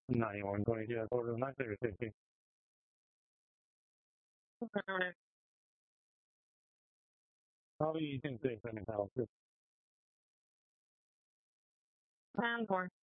91, 22, not clear, 60. Probably using 6 in the house. 10-4.